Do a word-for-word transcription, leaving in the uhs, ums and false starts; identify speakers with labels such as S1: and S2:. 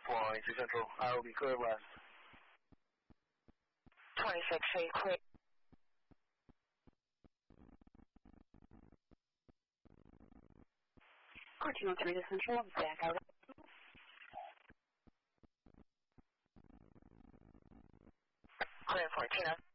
S1: Flying to Central, I will be clear west.
S2: twenty-six, are you clear?
S3: Car two one three to Central, back out.
S2: Clear fourteen.